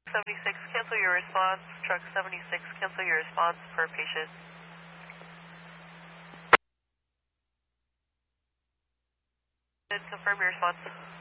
76, cancel your response. Truck 76, cancel your response per patient. Confirm your response.